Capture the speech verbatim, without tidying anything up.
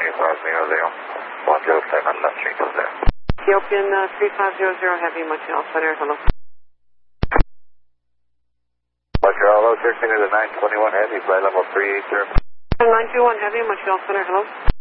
New five zero zero. one zero seven left street is there. Ethiopian uh, three five zero zero Heavy, Montreal Center, hello. Montreal, hello, sixteen to the nine twenty-one Heavy, flight level three eight zero. nine two one Heavy, Montreal Center, hello.